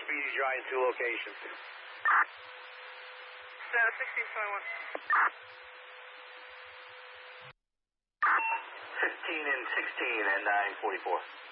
Speedy Dry in 2 locations. 1621. 15 and 16 and 944.